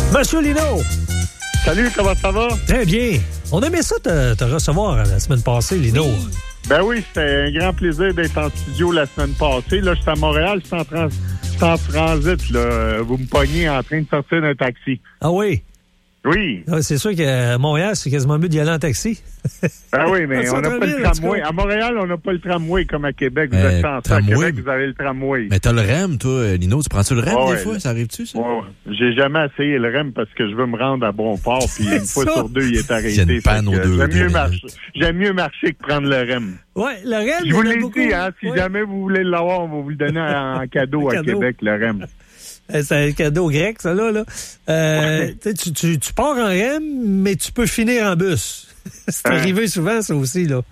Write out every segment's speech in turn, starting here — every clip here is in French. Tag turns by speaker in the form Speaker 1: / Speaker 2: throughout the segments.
Speaker 1: Monsieur Lino!
Speaker 2: Salut, comment ça va?
Speaker 1: Très bien. On aimait ça te recevoir la semaine passée, Lino.
Speaker 2: Ben oui, c'était un grand plaisir d'être en studio la semaine passée. Là, je suis à Montréal, je suis en transit. Là. Vous me pognez en train de sortir d'un taxi.
Speaker 1: Ah oui?
Speaker 2: Oui.
Speaker 1: Ah, c'est sûr qu'à Montréal, c'est quasiment mieux d'y aller en taxi.
Speaker 2: Ben oui, mais on n'a pas le tramway. À Montréal, on n'a pas le tramway comme à Québec. Vous êtes chanceux. À Québec, vous avez le tramway.
Speaker 3: Mais t'as le REM, toi, Lino. Tu prends-tu le REM des fois? Ça arrive-tu, ça?
Speaker 2: J'ai jamais essayé le REM parce que je veux me rendre à Bonport, puis une fois sur deux, il est arrêté.
Speaker 3: Il y a une panne aux deux.
Speaker 2: J'aime mieux marcher que prendre le REM.
Speaker 1: Oui, le REM,
Speaker 2: je vous l'ai dit, hein, si jamais vous voulez l'avoir, on va vous le donner en cadeau à Québec, le REM.
Speaker 1: C'est un cadeau grec, ça, là. Tu pars en REM, mais tu peux finir en bus. C'est arrivé souvent, ça aussi, là.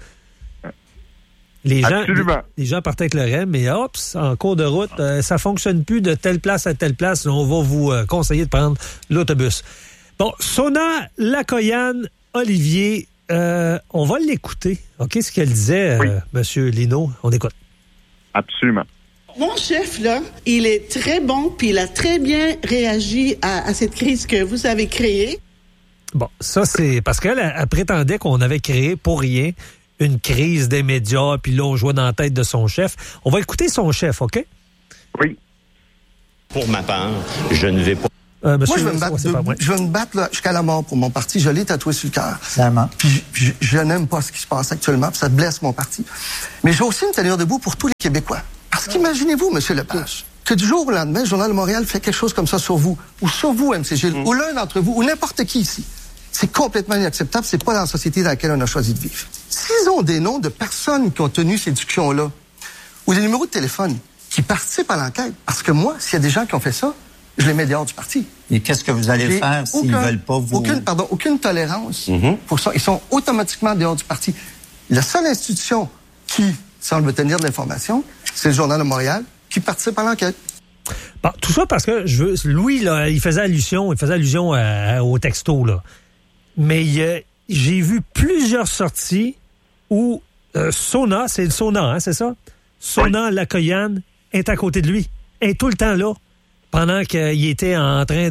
Speaker 1: Les gens partent avec le REM, mais hop, en cours de route, ça fonctionne plus de telle place à telle place. On va vous conseiller de prendre l'autobus. Bon, Sona Lakoyan, Olivier, on va l'écouter. OK, ce qu'elle disait, Monsieur Lino. On écoute.
Speaker 2: Absolument.
Speaker 4: Mon chef, là, il est très bon, puis il a très bien réagi à cette crise que vous avez créée.
Speaker 1: Bon, ça, c'est parce qu'elle prétendait qu'on avait créé pour rien une crise des médias, puis là, on jouait dans la tête de son chef. On va écouter son chef, OK?
Speaker 2: Oui.
Speaker 5: Pour ma part, je ne vais pas...
Speaker 6: Moi, je vais me battre là, jusqu'à la mort pour mon parti. Je l'ai tatoué sur le cœur.
Speaker 7: Clairement.
Speaker 6: Puis je n'aime pas ce qui se passe actuellement, puis ça blesse mon parti. Mais je vais aussi me tenir debout pour tous les Québécois. Parce qu'imaginez-vous, M. Lepage, que du jour au lendemain, le Journal de Montréal fait quelque chose comme ça sur vous, ou sur vous, MC Gilles, ou l'un d'entre vous, ou n'importe qui ici. C'est complètement inacceptable. C'est pas dans la société dans laquelle on a choisi de vivre. S'ils ont des noms de personnes qui ont tenu ces discussions-là, ou des numéros de téléphone qui participent à l'enquête, parce que moi, s'il y a des gens qui ont fait ça, je les mets dehors du parti.
Speaker 7: Et qu'est-ce que vous allez faire s'ils veulent pas vous...
Speaker 6: Aucune tolérance pour ça. Ils sont automatiquement dehors du parti. La seule institution qui semble tenir de l'information, c'est le Journal de Montréal, qui participe à l'enquête.
Speaker 1: Bon, tout ça parce que Louis, là, il faisait allusion au texto, là. Mais j'ai vu plusieurs sorties où Sona, c'est le Sona, hein, c'est ça? Sona Lakoyan est à côté de lui. Elle est tout le temps là. Pendant qu'il était en train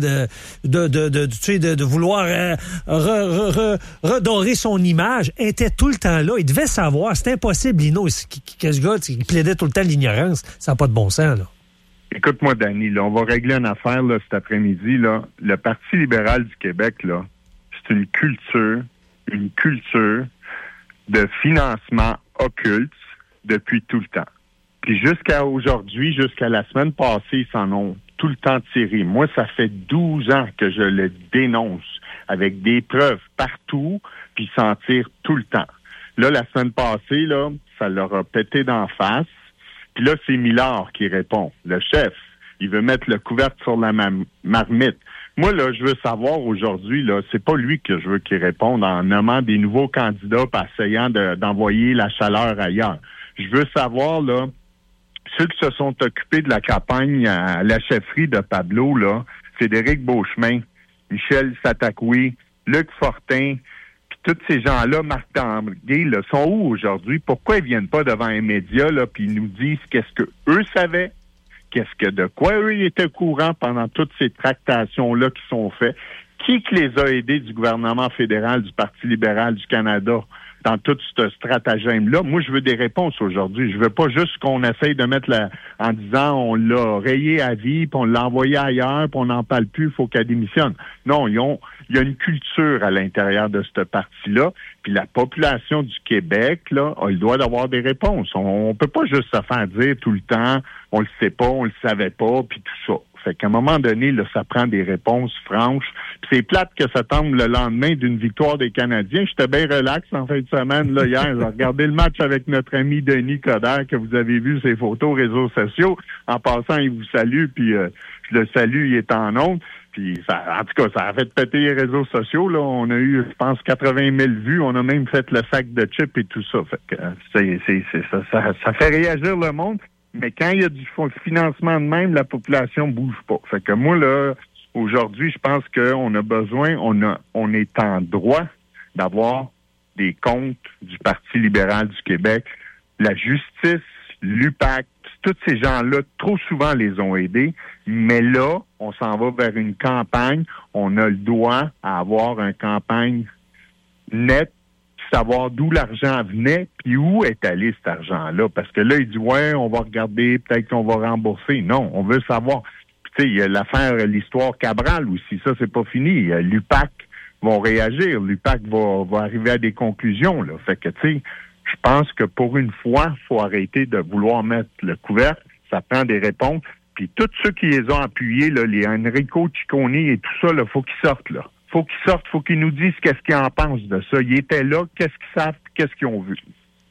Speaker 1: de vouloir redorer son image, elle était tout le temps là. Il devait savoir. C'est impossible, Lino, que ce gars qui plaidait tout le temps l'ignorance. Ça n'a pas de bon sens, là.
Speaker 2: Écoute-moi, Danny, là, on va régler une affaire là, cet après-midi. Là. Le Parti libéral du Québec, là, c'est une culture de financement occulte depuis tout le temps. Puis jusqu'à aujourd'hui, jusqu'à la semaine passée, ils s'en ont tout le temps tiré. Moi, ça fait 12 ans que je le dénonce avec des preuves partout, puis ils s'en tirent tout le temps. Là, la semaine passée, là, ça leur a pété d'en face. Puis là, c'est Millard qui répond. Le chef, il veut mettre le couvercle sur la marmite. Moi, là, je veux savoir aujourd'hui, là, c'est pas lui que je veux qu'il réponde en nommant des nouveaux candidats et essayant d'envoyer la chaleur ailleurs. Je veux savoir, là, ceux qui se sont occupés de la campagne à la chefferie de Pablo, là, Frédéric Beauchemin, Michel Satakoui, Luc Fortin, puis tous ces gens-là, Marc Tanguay, là, sont où aujourd'hui? Pourquoi ils viennent pas devant un média, là, puis ils nous disent qu'est-ce que eux savaient? De quoi eux ils étaient au courant pendant toutes ces tractations-là qui sont faites? Qui les a aidés du gouvernement fédéral, du Parti libéral du Canada dans tout ce stratagème-là? Moi, je veux des réponses aujourd'hui. Je veux pas juste qu'on essaye de mettre en disant on l'a rayé à vie, puis on l'a envoyé ailleurs, puis on n'en parle plus, il faut qu'elle démissionne. Non, il y a une culture à l'intérieur de ce parti-là, puis la population du Québec, là, elle doit avoir des réponses. On peut pas juste se faire dire tout le temps, on le sait pas, on le savait pas, puis tout ça. Fait qu'à un moment donné, là, ça prend des réponses franches. Puis c'est plate que ça tombe le lendemain d'une victoire des Canadiens. J'étais bien relax en fin de semaine, là, hier. J'ai regardé le match avec notre ami Denis Coderre, que vous avez vu ses photos réseaux sociaux. En passant, il vous salue, puis je le salue, il est en ondes. Puis ça, en tout cas, ça a fait péter les réseaux sociaux, là. On a eu, je pense, 80 000 vues. On a même fait le sac de chips et tout ça. Fait que ça fait réagir le monde. Mais quand il y a du financement de même, la population bouge pas. Fait que moi, là, aujourd'hui, je pense qu'on a besoin, on est en droit d'avoir des comptes du Parti libéral du Québec. La justice, l'UPAC, tous ces gens-là, trop souvent les ont aidés. Mais là, on s'en va vers une campagne. On a le droit à avoir une campagne nette, savoir d'où l'argent venait, puis où est allé cet argent-là. Parce que là, il dit, ouais, on va regarder, peut-être qu'on va rembourser. Non, on veut savoir. Puis, tu sais, il y a l'affaire, l'histoire Cabral aussi. Ça, c'est pas fini. L'UPAC vont réagir. L'UPAC va arriver à des conclusions, là. Fait que, tu sais, je pense que pour une fois, il faut arrêter de vouloir mettre le couvercle. Ça prend des réponses. Puis tous ceux qui les ont appuyés, là, les Enrico Ciccone et tout ça, là, faut qu'ils sortent, là. Faut qu'ils sortent, faut qu'ils nous disent qu'est-ce qu'ils en pensent de ça. Ils étaient là, qu'est-ce qu'ils savent, qu'est-ce qu'ils ont vu.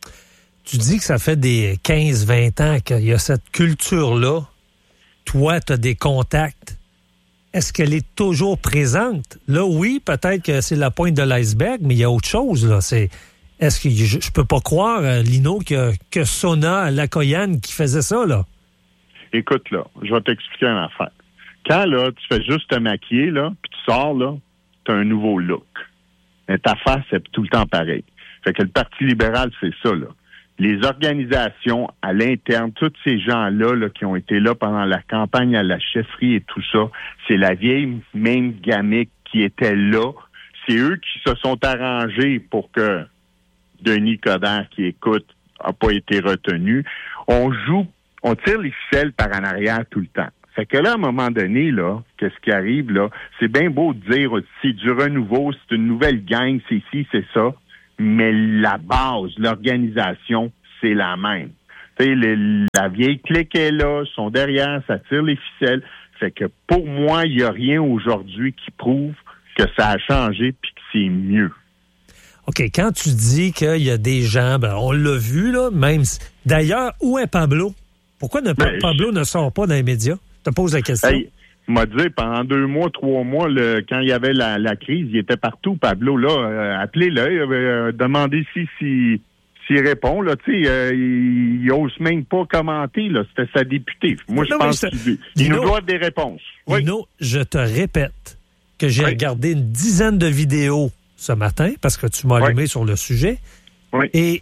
Speaker 1: Tu dis que ça fait des 15-20 ans qu'il y a cette culture-là. Toi, tu as des contacts. Est-ce qu'elle est toujours présente? Là, oui, peut-être que c'est la pointe de l'iceberg, mais il y a autre chose, là. Est-ce que je peux pas croire, Lino, que Sona, Lacoyane qui faisait ça, là?
Speaker 2: Écoute, là, je vais t'expliquer une affaire. Quand, là, tu fais juste te maquiller, là, puis tu sors, là, t'as un nouveau look. Mais ta face, c'est tout le temps pareil. Fait que le Parti libéral, c'est ça, là. Les organisations à l'interne, tous ces gens-là là, qui ont été là pendant la campagne à la chefferie et tout ça, c'est la vieille même gamique qui était là. C'est eux qui se sont arrangés pour que Denis Coderre, qui écoute, n'a pas été retenu. On tire les ficelles par en arrière tout le temps. Fait que là, à un moment donné, là, qu'est-ce qui arrive, là, c'est bien beau de dire, c'est du renouveau, c'est une nouvelle gang, c'est ci, c'est ça, mais la base, l'organisation, c'est la même. Tu sais, la vieille clique est là, ils sont derrière, ça tire les ficelles. Fait que pour moi, il n'y a rien aujourd'hui qui prouve que ça a changé puis que c'est mieux.
Speaker 1: OK, quand tu dis qu'il y a des gens, on l'a vu, là, même... D'ailleurs, où est Pablo? Pourquoi Pablo ne sort pas dans les médias? Je te pose la question.
Speaker 2: Hey, m'a dit, pendant 2 mois, 3 mois, quand il y avait la crise, il était partout, Pablo, là. Appelez-le, demandez s'il répond, là. Tu sais, il n'ose même pas commenter, là. C'était sa députée. Moi, je pense qu'il nous doit des réponses. Oui.
Speaker 1: Dino, je te répète que j'ai regardé une dizaine de vidéos ce matin, parce que tu m'as allumé sur le sujet.
Speaker 2: Oui.
Speaker 1: Et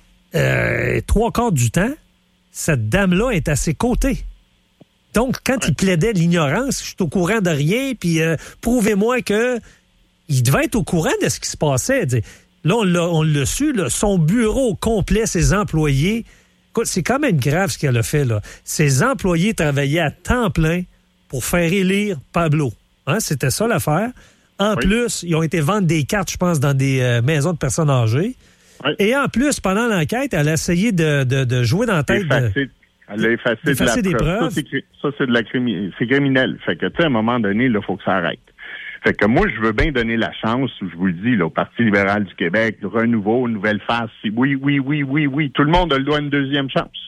Speaker 1: 3/4 du temps, cette dame-là est à ses côtés. Donc, quand il plaidait l'ignorance, je suis au courant de rien, puis prouvez-moi que il devait être au courant de ce qui se passait. Là, on l'a su, là, son bureau complet, ses employés. Écoute, c'est quand même grave ce qu'elle a fait, là. Ses employés travaillaient à temps plein pour faire élire Pablo. Hein, c'était ça l'affaire. En plus, ils ont été vendre des cartes, je pense, dans des maisons de personnes âgées. Oui. Et en plus, pendant l'enquête, elle a essayé de jouer dans la tête
Speaker 2: Elle a effacé
Speaker 1: des preuves.
Speaker 2: Ça, c'est c'est criminel. Fait que, tu sais, à un moment donné, il faut que ça arrête. Fait que moi, je veux bien donner la chance, je vous le dis, là, au Parti libéral du Québec, renouveau, nouvelle face. Oui. Tout le monde a le droit à une deuxième chance.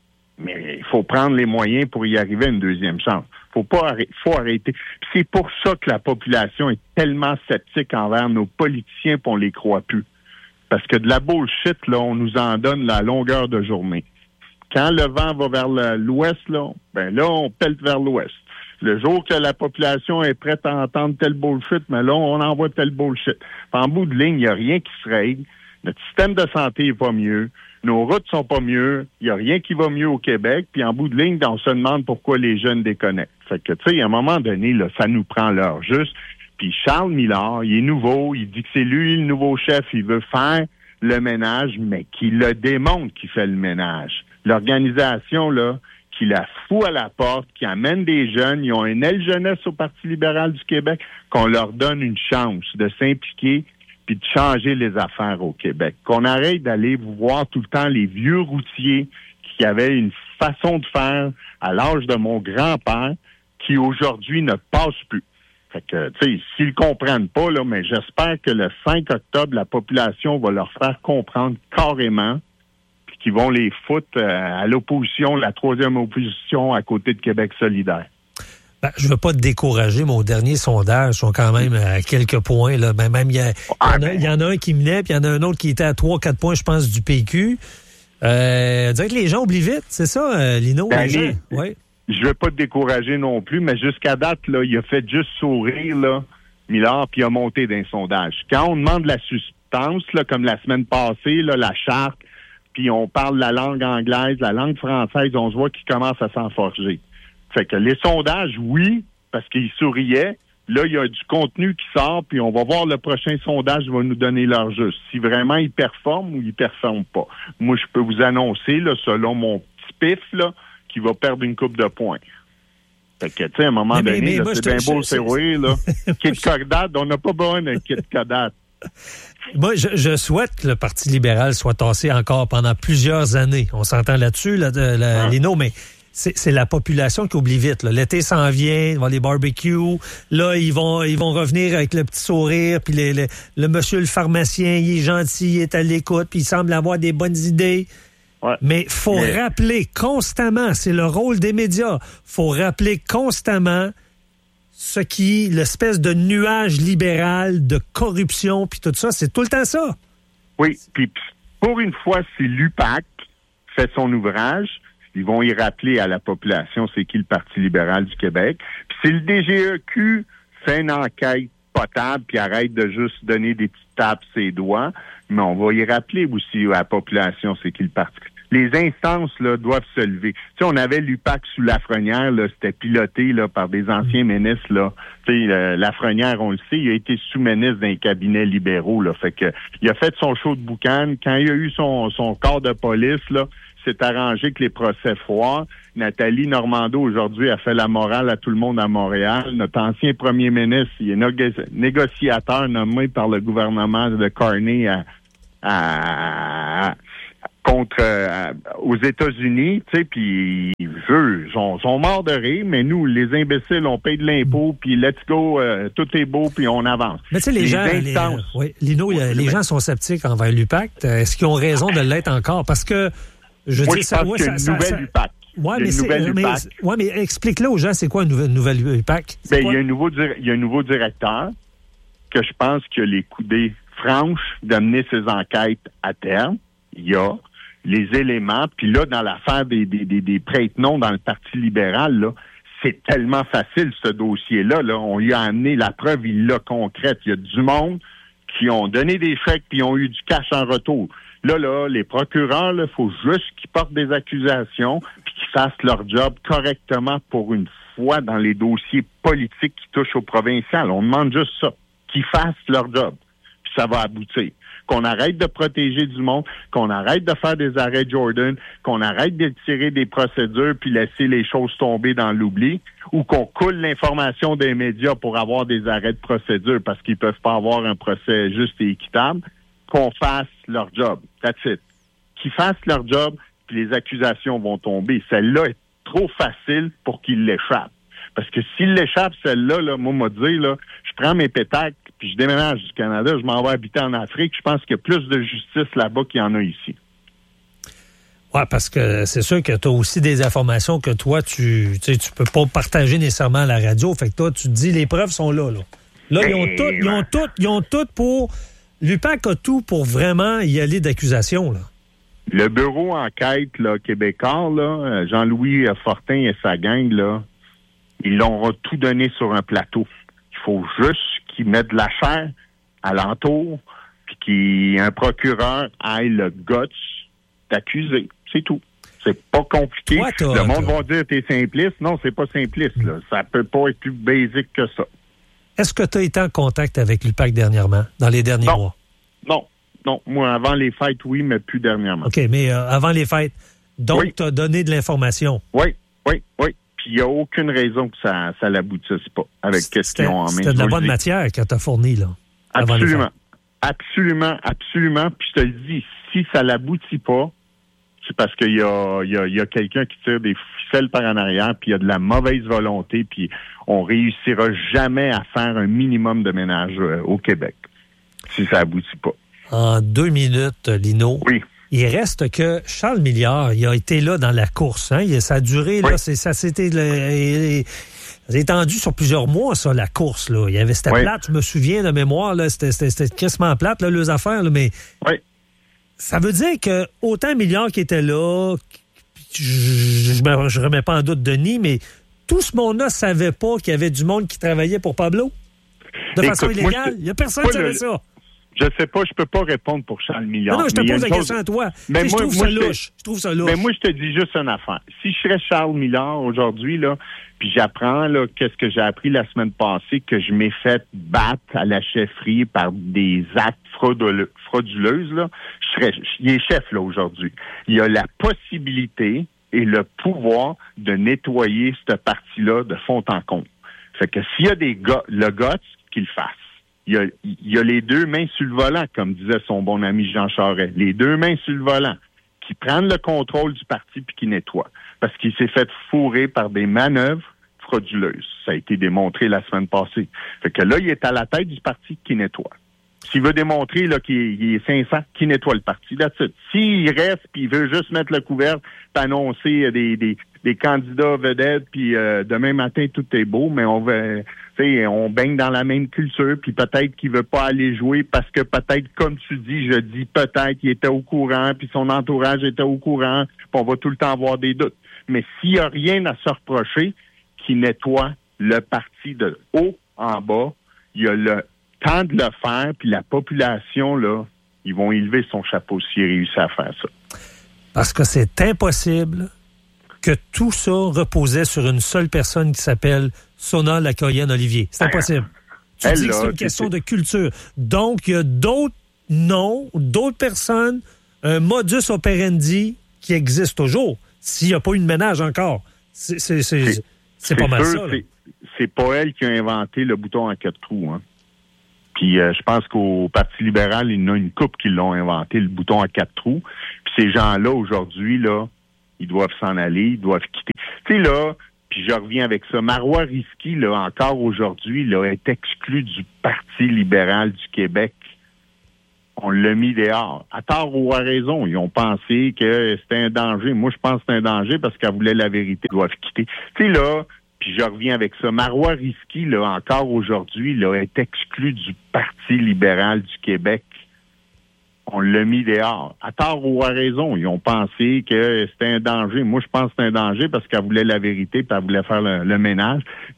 Speaker 2: Mais il faut prendre les moyens pour y arriver à une deuxième chance. Faut arrêter. Puis c'est pour ça que la population est tellement sceptique envers nos politiciens qu'on les croit plus. Parce que de la bullshit, là, on nous en donne la longueur de journée. Quand le vent va vers l'ouest, là, on pèle vers l'ouest. Le jour que la population est prête à entendre tel bullshit, mais là, on envoie tel bullshit. En bout de ligne, il n'y a rien qui se règle. Notre système de santé n'est pas mieux. Nos routes sont pas mieux. Il n'y a rien qui va mieux au Québec. Puis en bout de ligne, on se demande pourquoi les jeunes déconnectent. Fait que, tu sais, à un moment donné, là, ça nous prend l'heure juste. Puis Charles Millard, il est nouveau. Il dit que c'est lui le nouveau chef. Il veut faire le ménage, mais qu'il le démontre qu'il fait le ménage. L'organisation, là, qui la fout à la porte, qui amène des jeunes, ils ont une aile jeunesse au Parti libéral du Québec, qu'on leur donne une chance de s'impliquer puis de changer les affaires au Québec. Qu'on arrête d'aller voir tout le temps les vieux routiers qui avaient une façon de faire à l'âge de mon grand-père qui aujourd'hui ne passe plus. Fait que, tu sais, s'ils comprennent pas, là, mais j'espère que le 5 octobre, la population va leur faire comprendre carrément puis qu'ils vont les foutre à l'opposition, la troisième opposition à côté de Québec solidaire.
Speaker 1: Je ne veux pas te décourager, mais aux derniers sondages sont quand même à quelques points. Là. Même il y en a un qui menait, puis il y en a un autre qui était à 3-4 points, je pense, du PQ. Dirait que les gens oublient vite, c'est ça, Lino?
Speaker 2: Oui. Je ne veux pas te décourager non plus, mais jusqu'à date, là, il a fait juste sourire, là, Millard, puis il a monté dans les sondages. Quand on demande la substance, là, comme la semaine passée, là, la charte, puis on parle la langue anglaise, la langue française, on se voit qu'il commence à s'en forger. Fait que les sondages, oui, parce qu'il souriait. Là, il y a du contenu qui sort, puis on va voir le prochain sondage va nous donner leur juste. Si vraiment ils performent ou ils performent pas. Moi, je peux vous annoncer, là, selon mon petit pif, là, qu'il va perdre une coupe de points. Fait que, tu sais, à un moment donné, là, c'est bien beau, c'est oui, là. Kit Cordade, on n'a pas besoin d'un Kit Cordade.
Speaker 1: Moi, je souhaite que le Parti libéral soit tassé encore pendant plusieurs années. On s'entend là-dessus, Lino, mais c'est la population qui oublie vite. Là. L'été s'en vient, il va y avoir les barbecues. Là, ils vont revenir avec le petit sourire. Puis le monsieur le pharmacien, il est gentil, il est à l'écoute, puis il semble avoir des bonnes idées. Ouais. Mais faut rappeler constamment, c'est le rôle des médias, faut rappeler constamment l'espèce de nuage libéral, de corruption, puis tout ça, c'est tout le temps ça.
Speaker 2: Oui, puis pour une fois, si l'UPAC fait son ouvrage, ils vont y rappeler à la population c'est qui le Parti libéral du Québec. Puis si le DGEQ fait une enquête potable, puis arrête de juste donner des petites tapes ses doigts, mais on va y rappeler aussi à la population c'est qui le Parti. Les instances là doivent se lever. Tu sais, on avait l'UPAC sous Lafrenière, là, c'était piloté là par des anciens ministres là. Tu sais, Lafrenière, on le sait, il a été sous-ministre d'un cabinet libéraux là. Fait que il a fait son show de boucan. Quand il a eu son corps de police là, c'est arrangé que les procès foirent. Nathalie Normando aujourd'hui a fait la morale à tout le monde à Montréal. Notre ancien premier ministre, il est négociateur nommé par le gouvernement de Carney aux États-Unis, tu sais, puis eux sont morts de rire, mais nous, les imbéciles, on paye de l'impôt, puis let's go, tout est beau, puis on avance.
Speaker 1: Mais tu sais, les gens sont sceptiques envers l'UPAC. Est-ce qu'ils ont raison de l'être encore? Parce que, je pense
Speaker 2: qu'il y a une nouvelle UPAC.
Speaker 1: Oui, mais explique-le aux gens, c'est quoi une nouvelle UPAC?
Speaker 2: Il y a un nouveau directeur que je pense qu'il a les coudées franches d'amener ses enquêtes à terme. Il y a les éléments, puis là, dans l'affaire des prête-noms dans le Parti libéral, là, c'est tellement facile, ce dossier-là. Là. On lui a amené la preuve, il l'a concrète. Il y a du monde qui ont donné des chèques puis ont eu du cash en retour. Là, les procureurs, il faut juste qu'ils portent des accusations puis qu'ils fassent leur job correctement pour une fois dans les dossiers politiques qui touchent au provincial. On demande juste ça, qu'ils fassent leur job. Puis ça va aboutir. Qu'on arrête de protéger du monde, qu'on arrête de faire des arrêts Jordan, qu'on arrête de tirer des procédures puis laisser les choses tomber dans l'oubli, ou qu'on coule l'information des médias pour avoir des arrêts de procédure parce qu'ils peuvent pas avoir un procès juste et équitable, qu'on fasse leur job. That's it. Qu'ils fassent leur job, puis les accusations vont tomber. Celle-là est trop facile pour qu'ils l'échappent. Parce que s'il l'échappe, celle-là, moi, m'a dit, là, je prends mes pétacles, puis je déménage du Canada, je m'en vais habiter en Afrique. Je pense qu'il y a plus de justice là-bas qu'il y en a ici.
Speaker 1: Oui, parce que c'est sûr que tu as aussi des informations que toi, tu peux pas partager nécessairement à la radio. Fait que toi, tu te dis, les preuves sont là. Là, ils ont tout pour... L'UPAC a tout pour vraiment y aller d'accusation, là.
Speaker 2: Le bureau enquête, là, québécois, là, Jean-Louis Fortin et sa gang, là, ils l'auront tout donné sur un plateau. Il faut juste qu'ils mettent de la chair alentour, puis qu'un procureur aille le guts d'accuser. C'est tout. C'est pas compliqué. Le monde va dire t'es simpliste. Non, c'est pas simpliste. Là. Ça peut pas être plus basique que ça.
Speaker 1: Est-ce que tu as été en contact avec l'UPAC dernièrement, dans les derniers mois?
Speaker 2: Non. Moi, avant les fêtes, oui, mais plus dernièrement.
Speaker 1: OK, mais avant les fêtes. Donc, tu as donné de l'information.
Speaker 2: Oui. Puis il n'y a aucune raison que ça l'aboutisse pas avec ce qu'ils ont en main.
Speaker 1: C'était de la bonne matière que tu as fournie, là.
Speaker 2: Absolument. Puis je te le dis, si ça l'aboutit pas, c'est parce qu'il y a quelqu'un qui tire des ficelles par en arrière, puis il y a de la mauvaise volonté, puis on réussira jamais à faire un minimum de ménage au Québec, si ça aboutit pas. En
Speaker 1: 2 minutes, Lino.
Speaker 2: Oui.
Speaker 1: Il reste que Charles Milliard, il a été là dans la course. Hein? Ça a duré, là, ça s'était étendu sur plusieurs mois, ça, la course. Là. C'était plate, je me souviens de mémoire, là, c'était quasiment plate, là, les affaires, là, mais ça veut dire que autant Milliard qui était là, je remets pas en doute Denis, mais tout ce monde-là savait pas qu'il y avait du monde qui travaillait pour Pablo de façon illégale. Il n'y a personne qui savait ça.
Speaker 2: Je sais pas, je peux pas répondre pour Charles Milliard.
Speaker 1: Non, je te pose la question à toi.
Speaker 2: Mais
Speaker 1: je trouve ça louche. Je trouve ça louche.
Speaker 2: Mais moi, je te dis juste une affaire. Si je serais Charles Milliard aujourd'hui, là, puis j'apprends, là, qu'est-ce que j'ai appris la semaine passée, que je m'ai fait battre à la chefferie par des actes frauduleuses, là, il est chef, là, aujourd'hui. Il a la possibilité et le pouvoir de nettoyer cette partie-là de fond en comble. Fait que s'il y a le guts, qu'il le fasse. Il y a les deux mains sur le volant, comme disait son bon ami Jean Charest. Les deux mains sur le volant, qui prennent le contrôle du parti puis qui nettoient. Parce qu'il s'est fait fourrer par des manœuvres frauduleuses. Ça a été démontré la semaine passée. Fait que là, il est à la tête du parti qui nettoie. S'il veut démontrer là, qu'il est 500, qui nettoie le parti. Là-dessus. S'il reste puis il veut juste mettre le couvercle puis annoncer des candidats vedettes puis demain matin, tout est beau, mais on baigne dans la même culture, puis peut-être qu'il veut pas aller jouer parce que peut-être, comme tu dis, je dis peut-être qu'il était au courant, puis son entourage était au courant, puis on va tout le temps avoir des doutes. Mais s'il y a rien à se reprocher, qu'il nettoie le parti de haut en bas, il y a le temps de le faire, puis la population, là, ils vont élever son chapeau s'il réussit à faire ça.
Speaker 1: Parce que c'est impossible que tout ça reposait sur une seule personne qui s'appelle Sona Lacoyenne-Olivier. C'est impossible. Tu dis que c'est une question de culture. Donc, il y a d'autres noms, d'autres personnes, un modus operandi qui existe toujours, s'il n'y a pas eu de ménage encore. C'est pas mal ça.
Speaker 2: C'est pas elle qui a inventé le bouton à 4 trous. Hein. Puis je pense qu'au Parti libéral, il y en a une couple qui l'ont inventé, le bouton à 4 trous. Puis ces gens-là, aujourd'hui, là, ils doivent s'en aller, ils doivent quitter. Tu sais, là, puis je reviens avec ça, Marois Risky, là, encore aujourd'hui, là, est exclu du Parti libéral du Québec. On l'a mis dehors. À tort ou à raison, ils ont pensé que c'était un danger. Moi, je pense que c'est un danger parce qu'elle voulait la vérité. Ils doivent quitter. Tu sais, là, puis je reviens avec ça, Marois Risky, là, encore aujourd'hui, là, est exclu du Parti libéral du Québec. On l'a mis dehors. À tort ou à raison, ils ont pensé que c'était un danger. Moi, je pense que c'est un danger parce qu'elle voulait la vérité puis elle voulait faire le ménage.